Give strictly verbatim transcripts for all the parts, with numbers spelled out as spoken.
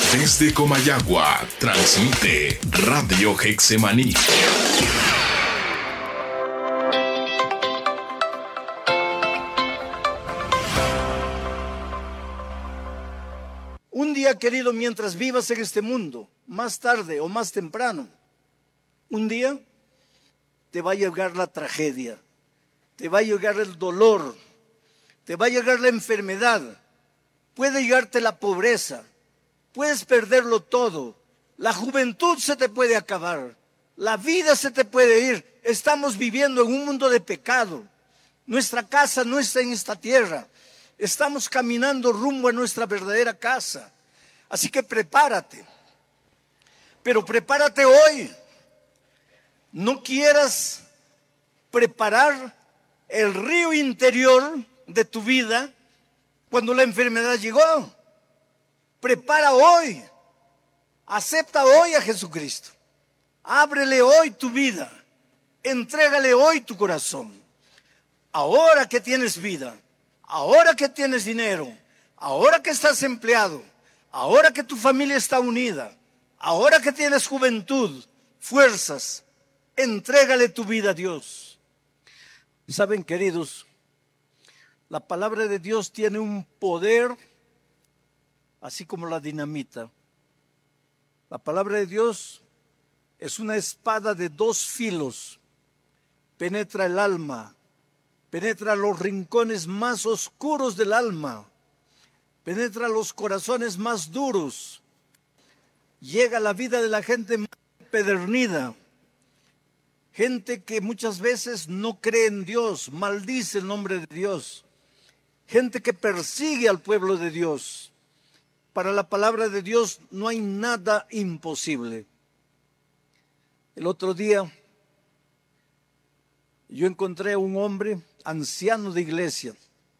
Desde Comayagua, transmite Radio Getsemaní. Un día, querido, mientras vivas en este mundo, más tarde o más temprano, un día te va a llegar la tragedia, te va a llegar el dolor, te va a llegar la enfermedad, puede llegarte la pobreza, puedes perderlo todo, la juventud se te puede acabar, la vida se te puede ir. Estamos viviendo en un mundo de pecado, nuestra casa no está en esta tierra, estamos caminando rumbo a nuestra verdadera casa, así que prepárate, pero prepárate hoy, no quieras preparar el río interior de tu vida cuando la enfermedad llegó. Prepara hoy, acepta hoy a Jesucristo, ábrele hoy tu vida, entrégale hoy tu corazón. Ahora que tienes vida, ahora que tienes dinero, ahora que estás empleado, ahora que tu familia está unida, ahora que tienes juventud, fuerzas, entrégale tu vida a Dios. Saben, queridos, la palabra de Dios tiene un poder así como la dinamita. La palabra de Dios es una espada de dos filos. Penetra el alma, penetra los rincones más oscuros del alma, penetra los corazones más duros, llega a la vida de la gente más empedernida, gente que muchas veces no cree en Dios, maldice el nombre de Dios, gente que persigue al pueblo de Dios. Para la palabra de Dios no hay nada imposible. El otro día yo encontré a un hombre anciano de iglesia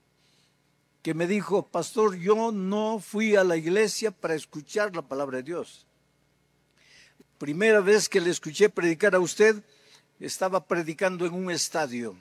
que me dijo: pastor, yo no fui a la iglesia para escuchar la palabra de Dios. Primera vez que le escuché predicar a usted, estaba predicando en un estadio.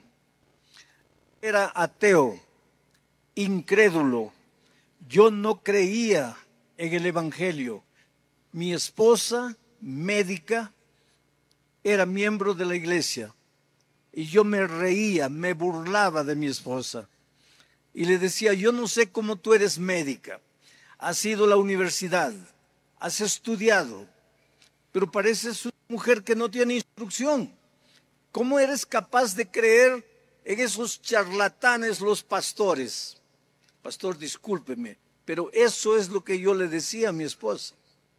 Era ateo, incrédulo. Yo no creía en el evangelio. Mi esposa, médica, era miembro de la iglesia. Y yo me reía, me burlaba de mi esposa. Y le decía: yo no sé cómo tú eres médica. Has ido a la universidad, has estudiado, pero pareces una mujer que no tiene instrucción. ¿Cómo eres capaz de creer en esos charlatanes, los pastores? Pastor, discúlpeme, pero eso es lo que yo le decía a mi esposa.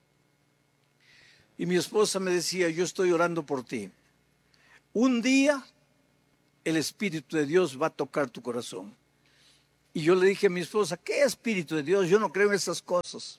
Y mi esposa me decía: yo estoy orando por ti. Un día el Espíritu de Dios va a tocar tu corazón. Y yo le dije a mi esposa: ¿qué Espíritu de Dios? Yo no creo en esas cosas.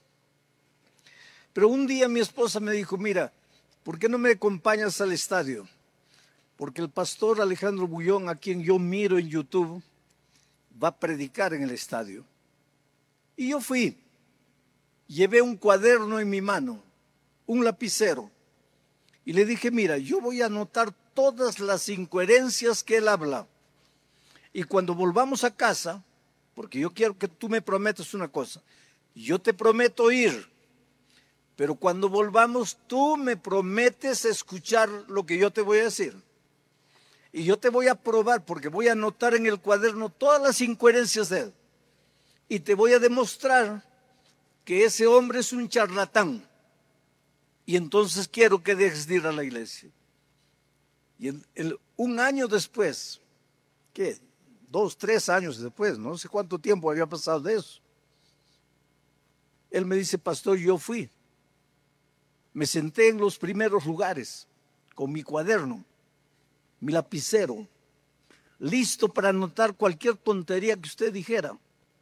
Pero un día mi esposa me dijo: mira, ¿por qué no me acompañas al estadio? Porque el pastor Alejandro Bullón, a quien yo miro en YouTube, va a predicar en el estadio. Y yo fui, llevé un cuaderno en mi mano, un lapicero, y le dije: mira, yo voy a anotar todas las incoherencias que él habla, y cuando volvamos a casa, porque yo quiero que tú me prometas una cosa, yo te prometo ir, pero cuando volvamos tú me prometes escuchar lo que yo te voy a decir. Y yo te voy a probar, porque voy a anotar en el cuaderno todas las incoherencias de él. Y te voy a demostrar que ese hombre es un charlatán. Y entonces quiero que dejes de ir a la iglesia. Y el, el, un año después, ¿qué? Dos, tres años después, no sé cuánto tiempo había pasado de eso. Él me dice: pastor, yo fui. Me senté en los primeros lugares con mi cuaderno, mi lapicero, listo para anotar cualquier tontería que usted dijera.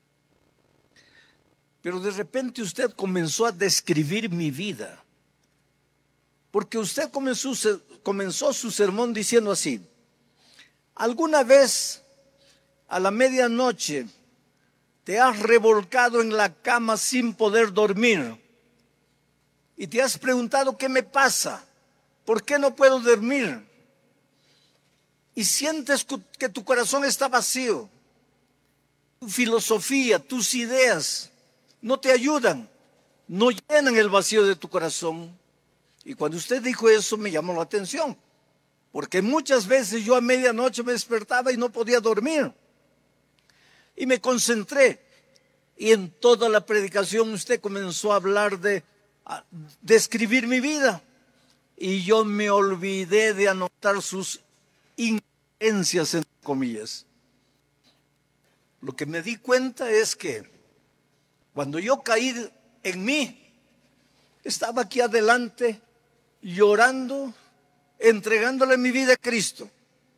Pero de repente usted comenzó a describir mi vida. Porque usted comenzó, comenzó su sermón diciendo así: ¿alguna vez a la medianoche te has revolcado en la cama sin poder dormir? Y te has preguntado: ¿qué me pasa? ¿Por qué no puedo dormir? Y sientes que tu corazón está vacío. Tu filosofía, tus ideas no te ayudan. no llenan el vacío de tu corazón. Y cuando usted dijo eso me llamó la atención, porque muchas veces yo a medianoche me despertaba y no podía dormir. Y me concentré. Y en toda la predicación usted comenzó a hablar de, a describir mi vida. Y yo me olvidé de anotar sus incoherencias, entre comillas. Lo que me di cuenta es que cuando yo caí en mí, estaba aquí adelante llorando, entregándole mi vida a Cristo.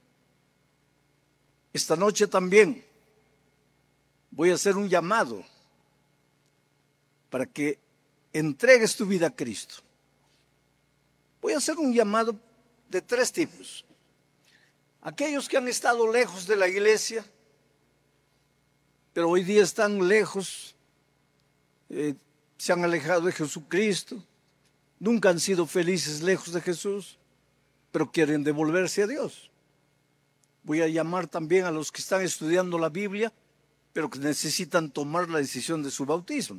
Esta noche también voy a hacer un llamado para que entregues tu vida a Cristo. Voy a hacer un llamado de tres tipos. Aquellos que han estado lejos de la iglesia, pero hoy día están lejos, eh, se han alejado de Jesucristo, nunca han sido felices lejos de Jesús, pero quieren devolverse a Dios. Voy a llamar también a los que están estudiando la Biblia, pero que necesitan tomar la decisión de su bautismo.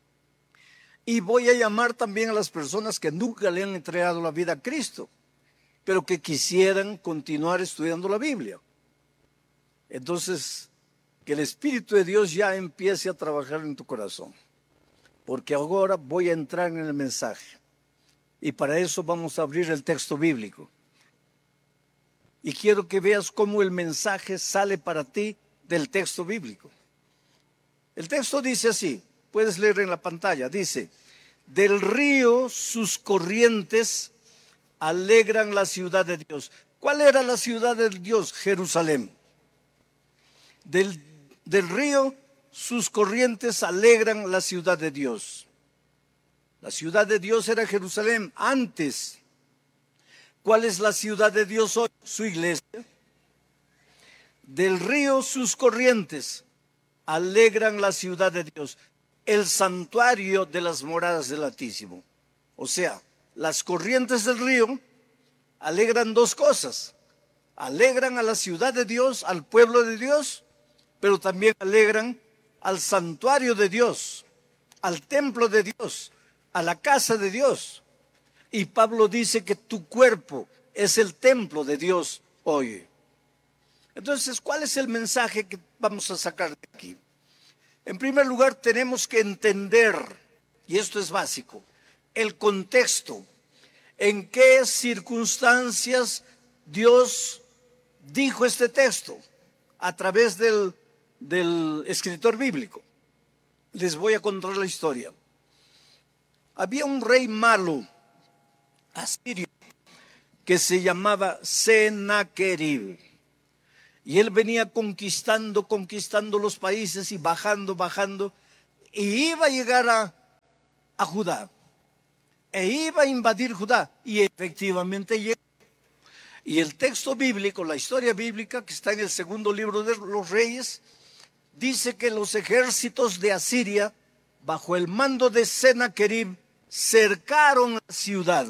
Y voy a llamar también a las personas que nunca le han entregado la vida a Cristo, pero que quisieran continuar estudiando la Biblia. Entonces, que el Espíritu de Dios ya empiece a trabajar en tu corazón, porque ahora voy a entrar en el mensaje. Y para eso vamos a abrir el texto bíblico. Y quiero que veas cómo el mensaje sale para ti del texto bíblico. El texto dice así, puedes leer en la pantalla, dice: del río sus corrientes alegran la ciudad de Dios. ¿Cuál era la ciudad de Dios? Jerusalén. Del, del río sus corrientes alegran la ciudad de Dios. La ciudad de Dios era Jerusalén antes. ¿Cuál es la ciudad de Dios hoy? Su iglesia. Del río sus corrientes alegran la ciudad de Dios, el santuario de las moradas del Altísimo. O sea, las corrientes del río alegran dos cosas. Alegran a la ciudad de Dios, al pueblo de Dios, pero también alegran al santuario de Dios, al templo de Dios, a la casa de Dios. Y Pablo dice que tu cuerpo es el templo de Dios hoy. Entonces, ¿cuál es el mensaje que vamos a sacar de aquí? En primer lugar, tenemos que entender, y esto es básico, el contexto, en qué circunstancias Dios dijo este texto a través del, del escritor bíblico. Les voy a contar la historia. Había un rey malo, asirio, que se llamaba Sennacherib. Y él venía conquistando, conquistando los países y bajando, bajando. Y iba a llegar a, a Judá. E iba a invadir Judá. Y efectivamente llegó. Y el texto bíblico, la historia bíblica, que está en el segundo libro de los Reyes, dice que los ejércitos de Asiria, bajo el mando de Sennacherib, cercaron la ciudad.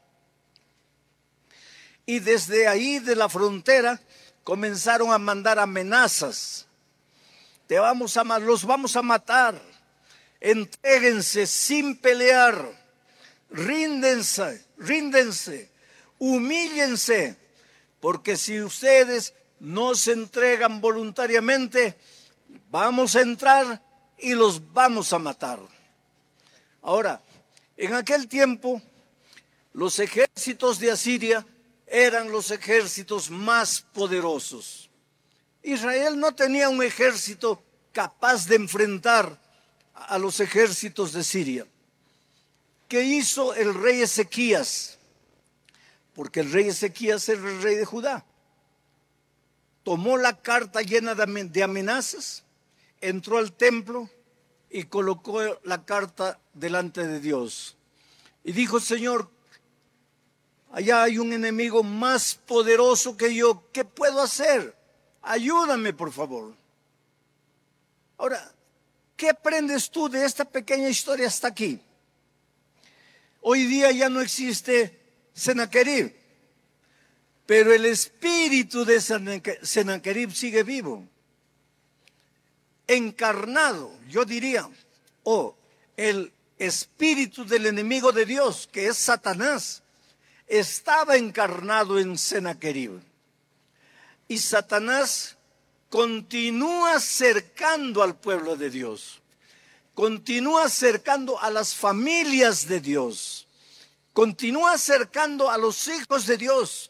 Y desde ahí, de la frontera, comenzaron a mandar amenazas. Te vamos a, los vamos a matar. Entréguense sin pelear. Ríndense, ríndense. Humíllense. Porque si ustedes no se entregan voluntariamente, vamos a entrar y los vamos a matar. Ahora, en aquel tiempo, los ejércitos de Asiria eran los ejércitos más poderosos. Israel no tenía un ejército capaz de enfrentar a los ejércitos de Siria. ¿Qué hizo el rey Ezequías? Porque el rey Ezequías era el rey de Judá. Tomó la carta llena de amenazas, entró al templo y colocó la carta delante de Dios. Y dijo: Señor, allá hay un enemigo más poderoso que yo. ¿Qué puedo hacer? Ayúdame, por favor. Ahora, ¿qué aprendes tú de esta pequeña historia hasta aquí? Hoy día ya no existe Sennacherib, pero el espíritu de Sennacherib sigue vivo. Encarnado, yo diría, o el espíritu del enemigo de Dios, que es Satanás, estaba encarnado en Sennacherib. Y Satanás continúa cercando al pueblo de Dios, continúa cercando a las familias de Dios, continúa acercando a los hijos de Dios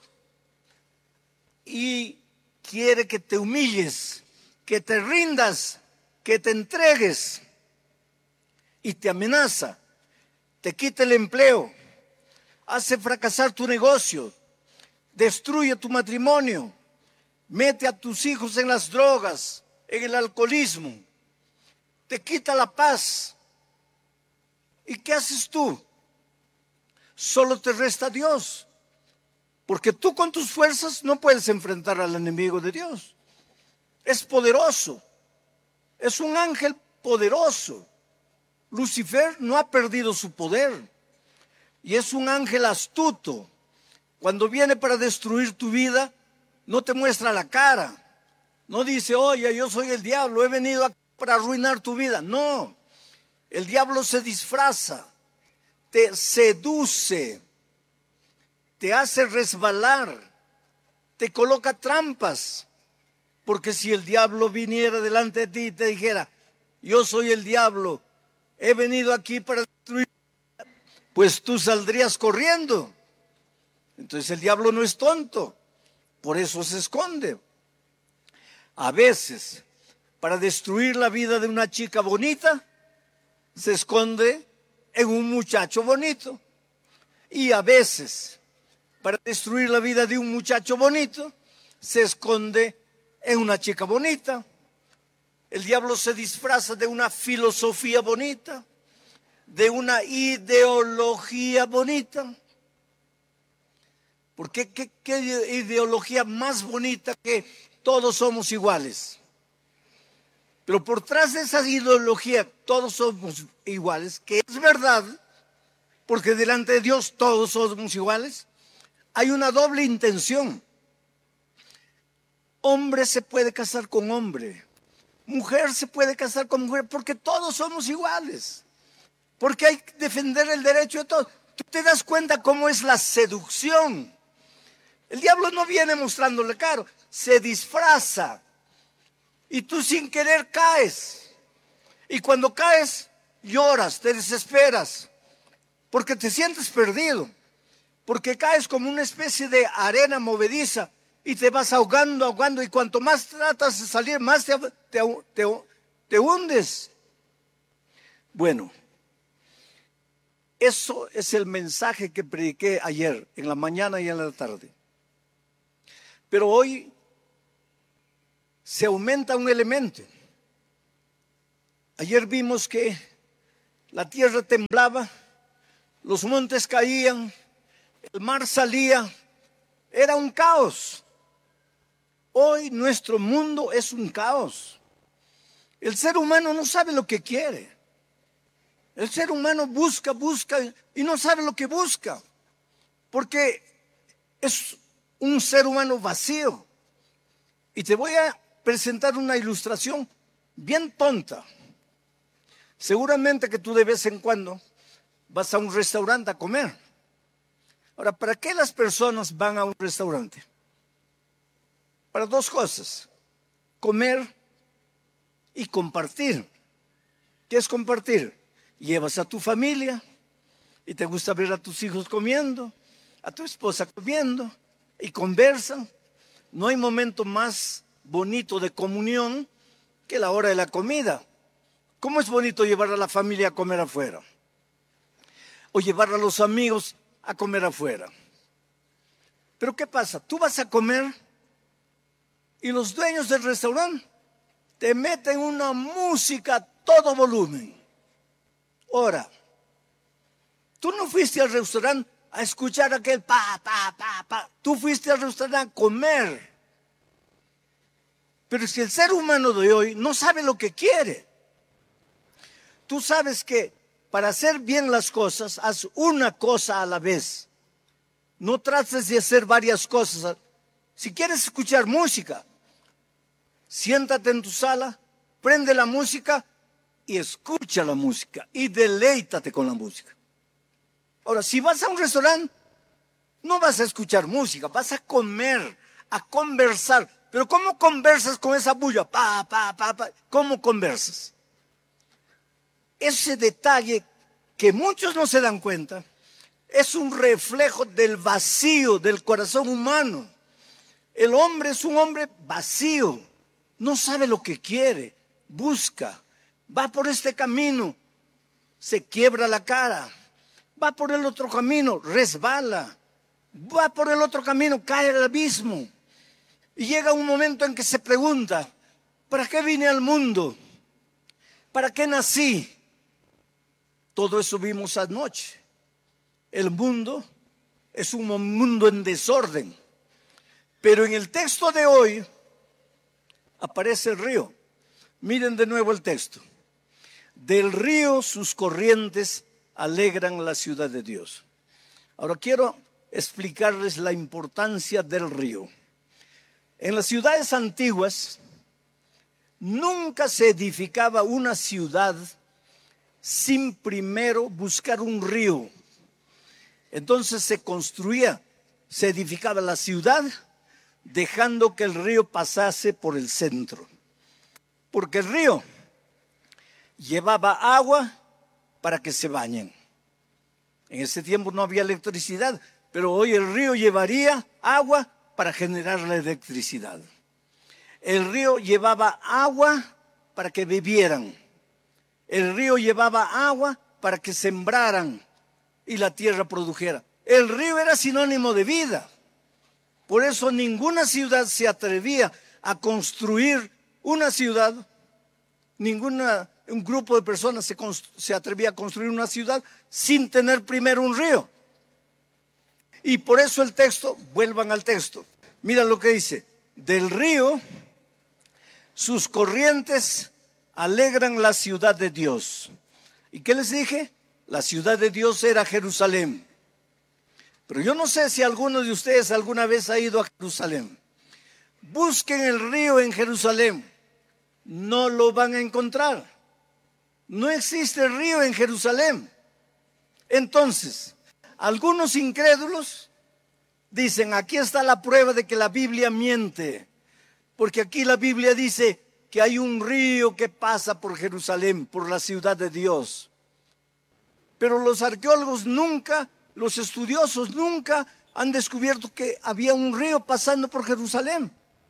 y quiere que te humilles, que te rindas, que te entregues, y te amenaza, te quita el empleo, hace fracasar tu negocio, destruye tu matrimonio, mete a tus hijos en las drogas, en el alcoholismo, te quita la paz. ¿Y qué haces tú? Solo te resta Dios, porque tú con tus fuerzas no puedes enfrentar al enemigo de Dios. Es poderoso, es un ángel poderoso. Lucifer no ha perdido su poder y es un ángel astuto. Cuando viene para destruir tu vida, no te muestra la cara, no dice, oye, yo soy el diablo, he venido para arruinar tu vida. No, el diablo se disfraza, te seduce, te hace resbalar, te coloca trampas. Porque si el diablo viniera delante de ti y te dijera, yo soy el diablo, he venido aquí para destruir, pues tú saldrías corriendo. Entonces el diablo no es tonto, por eso se esconde. A veces, para destruir la vida de una chica bonita, se esconde en un muchacho bonito. Y a veces, para destruir la vida de un muchacho bonito, se esconde en una chica bonita. El diablo se disfraza de una filosofía bonita, de una ideología bonita. Porque ¿qué, qué ideología más bonita que todos somos iguales? Pero por detrás de esa ideología, todos somos iguales, que es verdad, porque delante de Dios todos somos iguales, hay una doble intención. Hombre se puede casar con hombre, mujer se puede casar con mujer, porque todos somos iguales, porque hay que defender el derecho de todos. Tú te das cuenta cómo es la seducción. El diablo no viene mostrándole caro, se disfraza y tú sin querer caes. Y cuando caes lloras, te desesperas, porque te sientes perdido, porque caes como una especie de arena movediza y te vas ahogando, ahogando, y cuanto más tratas de salir, más te, te, te, te hundes. Bueno, eso es el mensaje que prediqué ayer, en la mañana y en la tarde. Pero hoy se aumenta un elemento. Ayer vimos que la tierra temblaba, los montes caían, el mar salía, era un caos. Hoy nuestro mundo es un caos. El ser humano no sabe lo que quiere. El ser humano busca, busca y no sabe lo que busca, porque es un ser humano vacío. Y te voy a presentar una ilustración bien tonta. Seguramente que tú de vez en cuando vas a un restaurante a comer. Ahora, ¿para qué las personas van a un restaurante? Para dos cosas: comer y compartir. ¿Qué es compartir? Llevas a tu familia y te gusta ver a tus hijos comiendo, a tu esposa comiendo, y conversan. No hay momento más bonito de comunión que la hora de la comida. ¿Cómo es bonito llevar a la familia a comer afuera? O llevar a los amigos a comer afuera. Pero ¿qué pasa? Tú vas a comer y los dueños del restaurante te meten una música a todo volumen. Ahora, tú no fuiste al restaurante a escuchar aquel pa, pa, pa, pa. Tú fuiste al restaurante a comer. Pero si el ser humano de hoy no sabe lo que quiere, tú sabes que para hacer bien las cosas, haz una cosa a la vez. No trates de hacer varias cosas. Si quieres escuchar música, siéntate en tu sala, prende la música y escucha la música y deleítate con la música. Ahora, si vas a un restaurante, no vas a escuchar música, vas a comer, a conversar. Pero ¿cómo conversas con esa bulla? Pa, pa, pa, pa. ¿Cómo conversas? Ese detalle que muchos no se dan cuenta es un reflejo del vacío del corazón humano. El hombre es un hombre vacío, no sabe lo que quiere, busca, va por este camino, se quiebra la cara, va por el otro camino, resbala, va por el otro camino, cae al abismo. Y llega un momento en que se pregunta, ¿para qué vine al mundo? ¿Para qué nací? Todo eso vimos anoche. El mundo es un mundo en desorden. Pero en el texto de hoy aparece el río. Miren de nuevo el texto. Del río sus corrientes alegran la ciudad de Dios. Ahora quiero explicarles la importancia del río. En las ciudades antiguas nunca se edificaba una ciudad sin primero buscar un río. Entonces se construía, se edificaba la ciudad dejando que el río pasase por el centro. Porque el río llevaba agua para que se bañen. En ese tiempo no había electricidad, pero hoy el río llevaría agua para generar la electricidad. El río llevaba agua para que bebieran. El río llevaba agua para que sembraran y la tierra produjera. El río era sinónimo de vida. Por eso ninguna ciudad se atrevía a construir una ciudad, ninguna, un grupo de personas se, se atrevía a construir una ciudad sin tener primero un río. Y por eso el texto, vuelvan al texto. Mira lo que dice, del río sus corrientes alegran la ciudad de Dios. ¿Y qué les dije? La ciudad de Dios era Jerusalén. Pero yo no sé si alguno de ustedes alguna vez ha ido a Jerusalén. Busquen el río en Jerusalén. No lo van a encontrar. No existe río en Jerusalén. Entonces, algunos incrédulos dicen, aquí está la prueba de que la Biblia miente. Porque aquí la Biblia dice que hay un río que pasa por Jerusalén, por la ciudad de Dios. Pero los arqueólogos nunca, los estudiosos nunca han descubierto que había un río pasando por Jerusalén.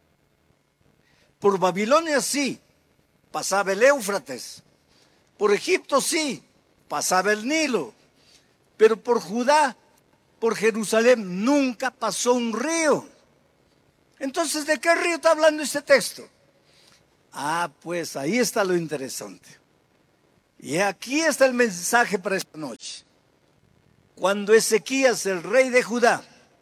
Por Babilonia sí, pasaba el Éufrates. Por Egipto sí, pasaba el Nilo. Pero por Judá, por Jerusalén, nunca pasó un río. Entonces, ¿de qué río está hablando este texto? Ah, pues ahí está lo interesante. Y aquí está el mensaje para esta noche. Cuando Ezequías, el rey de Judá,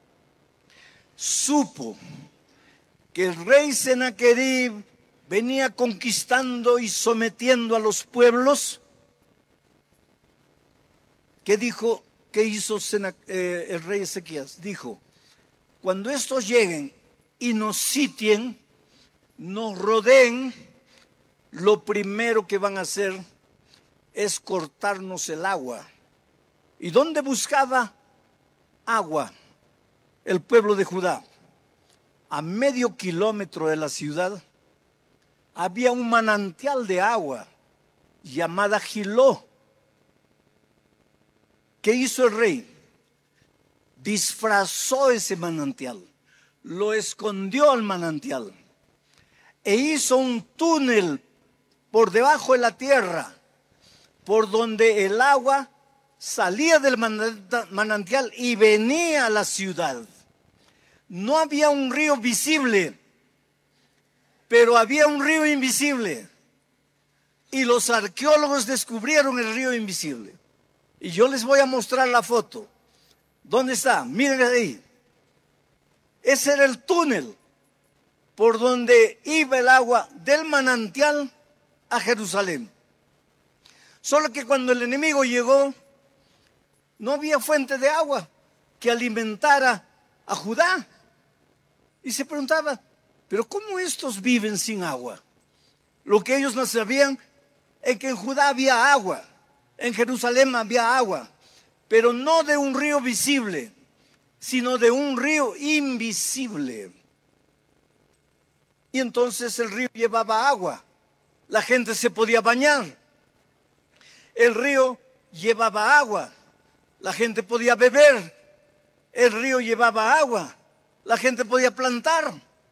supo que el rey Sennacherib venía conquistando y sometiendo a los pueblos, ¿qué dijo? ¿Qué hizo Senac- eh, el rey Ezequías? Dijo, cuando estos lleguen y nos sitien, nos rodeen, lo primero que van a hacer es cortarnos el agua. ¿Y dónde buscaba agua el pueblo de Judá? A medio kilómetro de la ciudad había un manantial de agua llamada Giló. ¿Qué hizo el rey? Disfrazó ese manantial, lo escondió al manantial e hizo un túnel por debajo de la tierra, por donde el agua salía del manantial y venía a la ciudad. No había un río visible, pero había un río invisible. Y los arqueólogos descubrieron el río invisible. Y yo les voy a mostrar la foto. ¿Dónde está? Miren ahí. Ese era el túnel por donde iba el agua del manantial a Jerusalén. Solo que cuando el enemigo llegó, no había fuente de agua que alimentara a Judá. Y se preguntaba, ¿pero cómo estos viven sin agua? Lo que ellos no sabían en que en Judá había agua, en Jerusalén había agua, pero no de un río visible, sino de un río invisible. Y entonces el río llevaba agua, la gente se podía bañar. El río llevaba agua, la gente podía beber. El río llevaba agua, la gente podía plantar.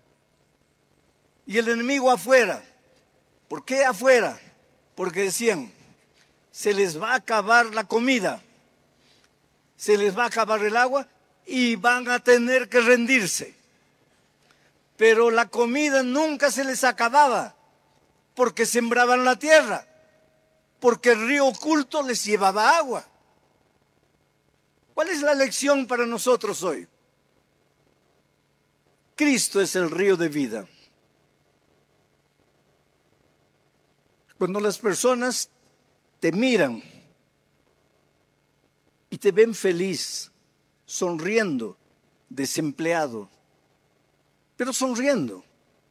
Y el enemigo afuera. ¿Por qué afuera? Porque decían, se les va a acabar la comida, se les va a acabar el agua y van a tener que rendirse. Pero la comida nunca se les acababa, porque sembraban la tierra, porque el río oculto les llevaba agua. ¿Cuál es la lección para nosotros hoy? Cristo es el río de vida. Cuando las personas te miran y te ven feliz, sonriendo, desempleado, pero sonriendo.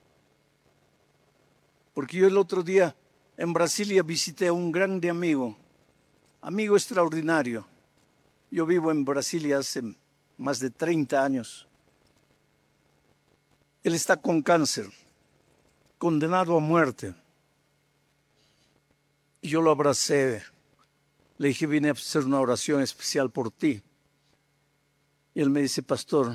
Porque yo el otro día en Brasilia visité a un grande amigo, amigo extraordinario. Yo vivo en Brasilia hace más de treinta años. Él está con cáncer, condenado a muerte. Y yo lo abracé, le dije, vine a hacer una oración especial por ti. Y él me dice, pastor,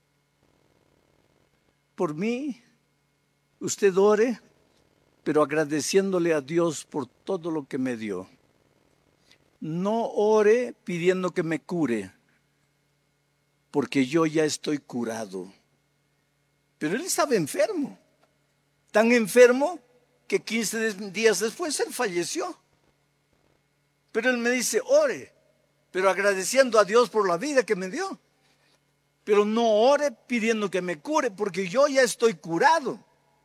por mí, usted ore, pero agradeciéndole a Dios por todo lo que me dio. No ore pidiendo que me cure, porque yo ya estoy curado. Pero él estaba enfermo, tan enfermo que quince días después él falleció. Pero él me dice, ore, pero agradeciendo a Dios por la vida que me dio. Pero no ore pidiendo que me cure, porque yo ya estoy curado.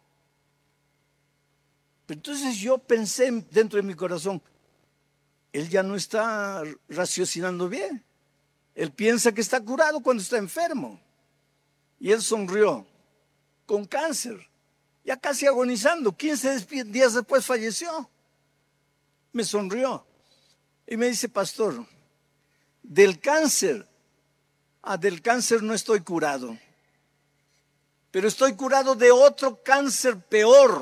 Entonces yo pensé dentro de mi corazón, él ya no está raciocinando bien. Él piensa que está curado cuando está enfermo. Y él sonrió, con cáncer, ya casi agonizando. quince días después falleció. Me sonrió y me dice, pastor, del cáncer, ah, del cáncer no estoy curado, pero estoy curado de otro cáncer peor.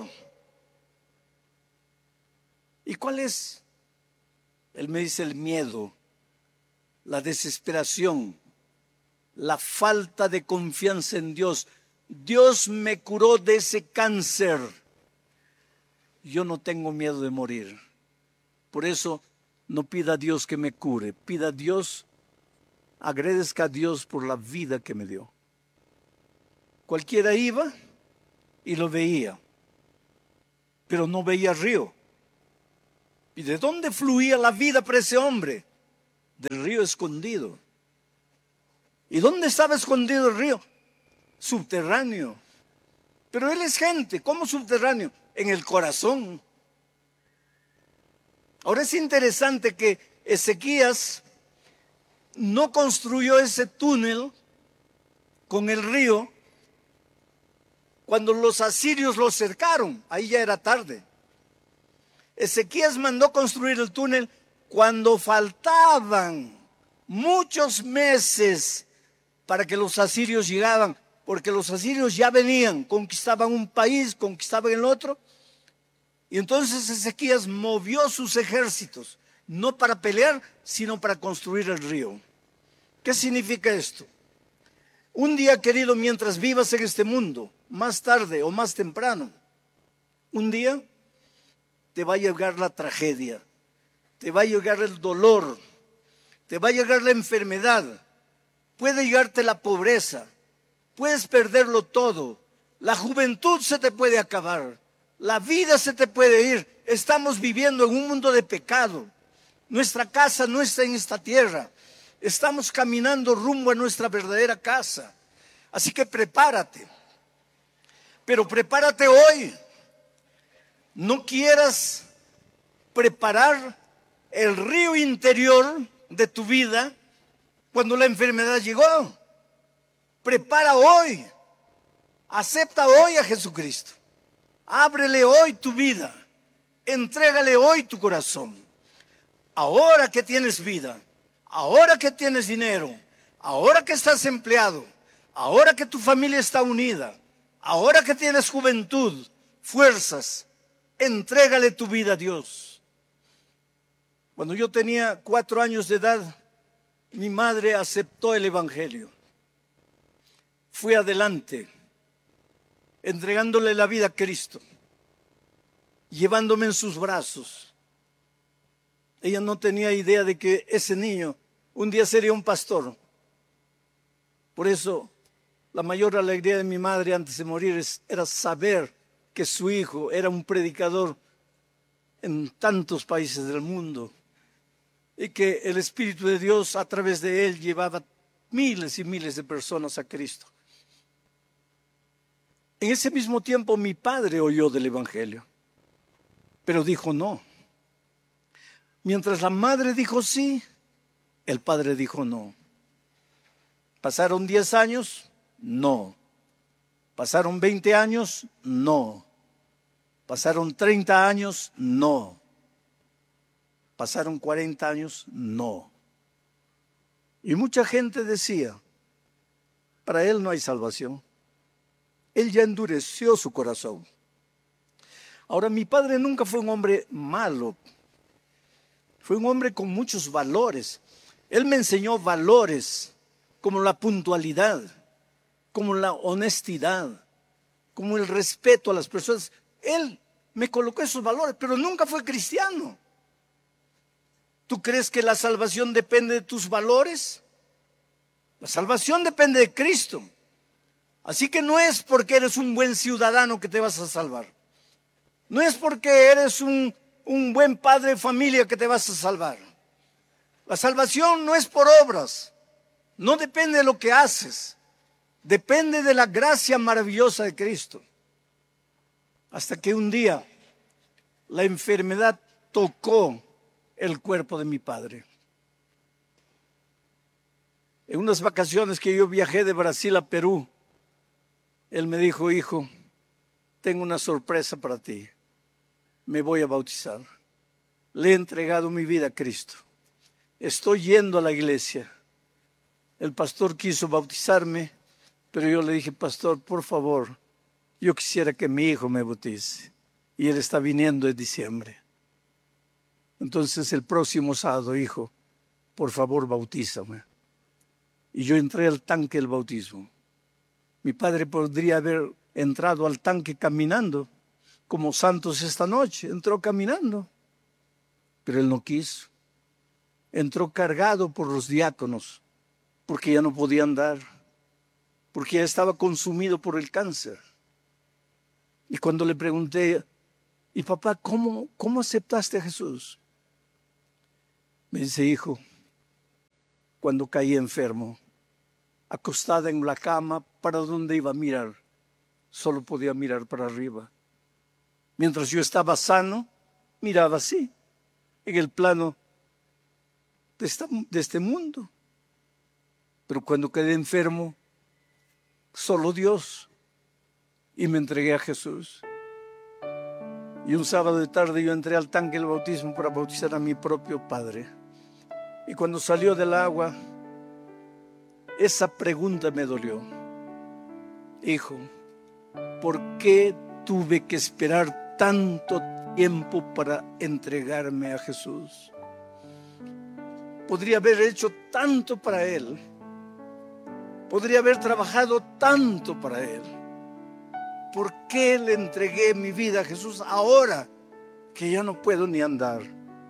¿Y cuál es? Él me dice el miedo, la desesperación, la falta de confianza en Dios. Dios me curó de ese cáncer. Yo no tengo miedo de morir. Por eso no pida a Dios que me cure. Pida a Dios, agradezca a Dios por la vida que me dio. Cualquiera iba y lo veía, pero no veía río. ¿Y de dónde fluía la vida para ese hombre? Del río escondido. ¿Y dónde estaba escondido el río? Subterráneo. Pero él es gente. ¿Cómo subterráneo? En el corazón. Ahora es interesante que Ezequías no construyó ese túnel con el río cuando los asirios lo cercaron. Ahí ya era tarde. Ezequías mandó construir el túnel cuando faltaban muchos meses para que los asirios llegaban, porque los asirios ya venían, conquistaban un país, conquistaban el otro. Y entonces Ezequías movió sus ejércitos, no para pelear, sino para construir el río. ¿Qué significa esto? Un día, querido, mientras vivas en este mundo, más tarde o más temprano, un día te va a llegar la tragedia, te va a llegar el dolor, te va a llegar la enfermedad, puede llegarte la pobreza, puedes perderlo todo, la juventud se te puede acabar, la vida se te puede ir. Estamos viviendo en un mundo de pecado, nuestra casa no está en esta tierra, estamos caminando rumbo a nuestra verdadera casa, así que prepárate, pero prepárate hoy. No quieras preparar el río interior de tu vida cuando la enfermedad llegó. Prepara hoy. Acepta hoy a Jesucristo. Ábrele hoy tu vida. Entrégale hoy tu corazón. Ahora que tienes vida, ahora que tienes dinero, ahora que estás empleado, ahora que tu familia está unida, ahora que tienes juventud, fuerzas, entrégale tu vida a Dios. Cuando yo tenía cuatro años de edad, mi madre aceptó el Evangelio. Fui adelante, entregándole la vida a Cristo, llevándome en sus brazos. Ella no tenía idea de que ese niño un día sería un pastor. Por eso, la mayor alegría de mi madre antes de morir era saber que su hijo era un predicador en tantos países del mundo y que el Espíritu de Dios a través de él llevaba miles y miles de personas a Cristo. En ese mismo tiempo mi padre oyó del Evangelio, pero dijo no. Mientras la madre dijo sí, el padre dijo no. Pasaron diez años, no. Pasaron veinte años, no. Pasaron treinta años, no. Pasaron cuarenta años, no. Y mucha gente decía, para él no hay salvación. Él ya endureció su corazón. Ahora, mi padre nunca fue un hombre malo. Fue un hombre con muchos valores. Él me enseñó valores como la puntualidad, como la honestidad, como el respeto a las personas. Él me colocó esos valores, pero nunca fue cristiano. ¿Tú crees que la salvación depende de tus valores? La salvación depende de Cristo. Así que no es porque eres un buen ciudadano que te vas a salvar. No es porque eres un, un buen padre de familia que te vas a salvar. La salvación no es por obras. No depende de lo que haces. Depende de la gracia maravillosa de Cristo. Hasta que un día la enfermedad tocó el cuerpo de mi padre. En unas vacaciones que yo viajé de Brasil a Perú, él me dijo, hijo, tengo una sorpresa para ti. Me voy a bautizar. Le he entregado mi vida a Cristo. Estoy yendo a la iglesia. El pastor quiso bautizarme, pero yo le dije, pastor, por favor, yo quisiera que mi hijo me bautice. Y él está viniendo en diciembre. Entonces el próximo sábado, hijo, por favor, bautízame. Y yo entré al tanque del bautismo. Mi padre podría haber entrado al tanque caminando, como santos esta noche. Entró caminando, pero él no quiso. Entró cargado por los diáconos, porque ya no podía andar, porque ya estaba consumido por el cáncer. Y cuando le pregunté, y papá, ¿cómo, cómo aceptaste a Jesús? Me dice, hijo, cuando caí enfermo, acostada en la cama, ¿para dónde iba a mirar? Solo podía mirar para arriba. Mientras yo estaba sano, miraba así, en el plano de, esta, de este mundo. Pero cuando quedé enfermo, solo Dios, y me entregué a Jesús. Y un sábado de tarde yo entré al tanque del bautismo para bautizar a mi propio padre. Y cuando salió del agua, esa pregunta me dolió. Hijo, ¿por qué tuve que esperar tanto tiempo para entregarme a Jesús? Podría haber hecho tanto para Él. Podría haber trabajado tanto para Él. ¿Por qué le entregué mi vida a Jesús ahora que ya no puedo ni andar?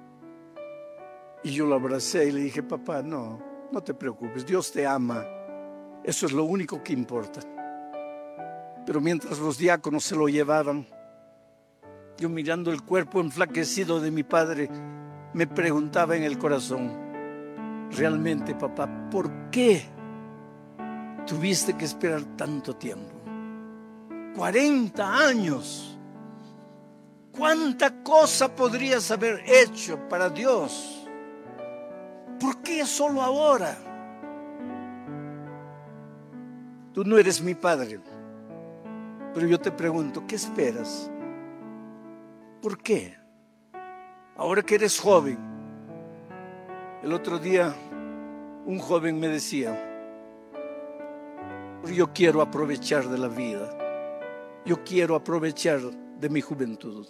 Y yo lo abracé y le dije, papá, no, no te preocupes, Dios te ama. Eso es lo único que importa. Pero mientras los diáconos se lo llevaban, yo mirando el cuerpo enflaquecido de mi padre, me preguntaba en el corazón, realmente, papá, ¿por qué tuviste que esperar tanto tiempo? cuarenta años. ¿Cuánta cosa podrías haber hecho para Dios? ¿Por qué solo ahora? Tú no eres mi padre, pero yo te pregunto, ¿qué esperas? ¿Por qué? ahora que eres joven. El otro día un joven me decía: yo quiero aprovechar de la vida, yo quiero aprovechar de mi juventud.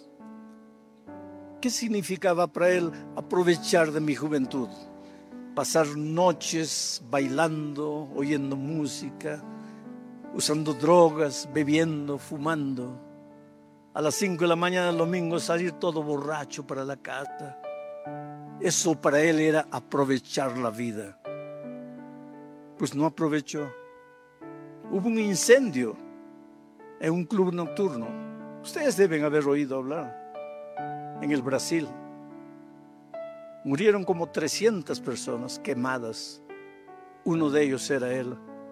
¿Qué significaba para él aprovechar de mi juventud? Pasar noches bailando, oyendo música, usando drogas, bebiendo, fumando. A las cinco de la mañana del domingo salir todo borracho para la casa. Eso para él era aprovechar la vida. Pues no aprovechó. Hubo un incendio en un club nocturno. Ustedes deben haber oído hablar. En el Brasil. Murieron como trescientas personas quemadas. Uno de ellos era él.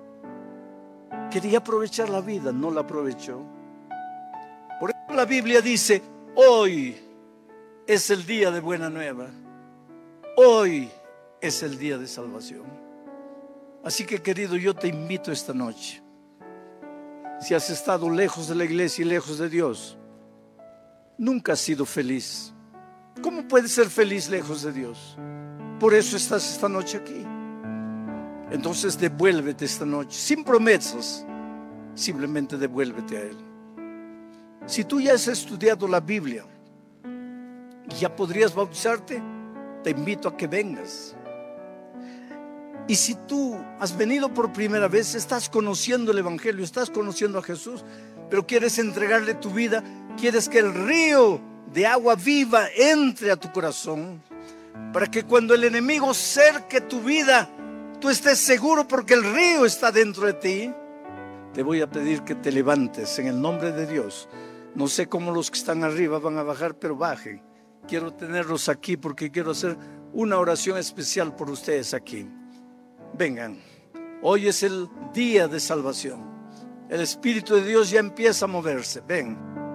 Quería aprovechar la vida, no la aprovechó. Por eso la Biblia dice: hoy es el día de buena nueva. Hoy es el día de salvación. Así que, querido, yo te invito esta noche. Si has estado lejos de la iglesia y lejos de Dios, nunca has sido feliz. ¿Cómo puedes ser feliz lejos de Dios? Por eso estás esta noche aquí. Entonces devuélvete esta noche, sin promesas. Simplemente devuélvete a Él. Si tú ya has estudiado la Biblia y ya podrías bautizarte, te invito a que vengas. Y si tú has venido por primera vez, estás conociendo el Evangelio, estás conociendo a Jesús, pero quieres entregarle tu vida, quieres que el río de agua viva entre a tu corazón, para que cuando el enemigo cerque tu vida, tú estés seguro porque el río está dentro de ti. Te voy a pedir que te levantes en el nombre de Dios. No sé cómo los que están arriba van a bajar, pero bajen. Quiero tenerlos aquí porque quiero hacer una oración especial por ustedes aquí. Vengan, hoy es el día de salvación. El Espíritu de Dios ya empieza a moverse. Ven.